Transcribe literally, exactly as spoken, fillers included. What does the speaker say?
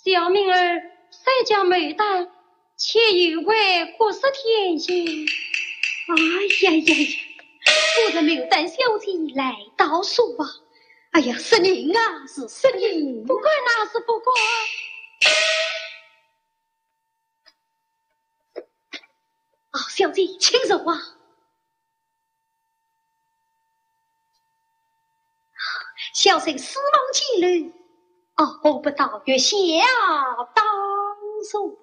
小明儿谁家没胆，且以为国色天香。哎呀呀呀！我的牡丹小姐来倒数吧。哎呀，是您啊，是是您，不管那是不管。哦，小姐，请坐啊。小生思梦几缕，哦，不到月下当数。